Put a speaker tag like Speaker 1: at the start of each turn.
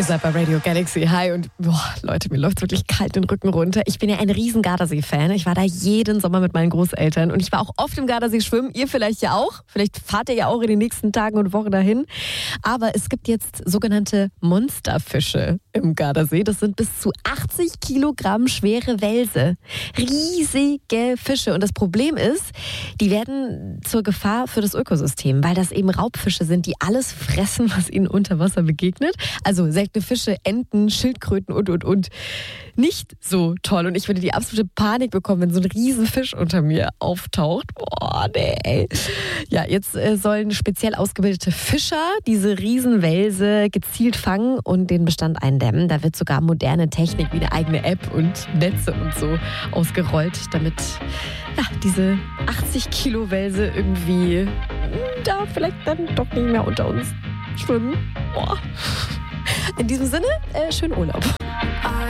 Speaker 1: Ihr seid bei Radio Galaxy. Hi und Leute, mir läuft wirklich kalt den Rücken runter. Ich bin ja ein riesen Gardasee-Fan. Ich war da jeden Sommer mit meinen Großeltern und ich war auch oft im Gardasee schwimmen. Ihr vielleicht ja auch. Vielleicht fahrt ihr ja auch in den nächsten Tagen und Wochen dahin. Aber es gibt jetzt sogenannte Monsterfische im Gardasee. Das sind bis zu 80 Kilogramm schwere Welse. Riesige Fische. Und das Problem ist, die werden zur Gefahr für das Ökosystem, weil das eben Raubfische sind, die alles fressen, was ihnen unter Wasser begegnet. Also seltene Fische, Enten, Schildkröten und. Nicht so toll. Und ich würde die absolute Panik bekommen, wenn so ein Riesenfisch unter mir auftaucht. Boah, nee, ey. Ja, jetzt sollen speziell ausgebildete Fischer diese Riesenwelse gezielt fangen und den Bestand eindämmen. Da wird sogar moderne Technik wie eine eigene App und Netze und so ausgerollt, damit diese 80 Kilo Welse irgendwie da vielleicht dann doch nicht mehr unter uns schwimmen. Boah. In diesem Sinne, schönen Urlaub.